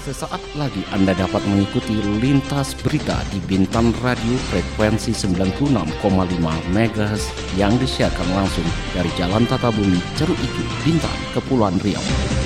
Sesaat lagi Anda dapat mengikuti Lintas Berita di Bintan Radio frekuensi 96,5 MHz yang disiarkan langsung dari Jalan Tatabumi, Ceruk Itu, Bintan, Kepulauan Riau.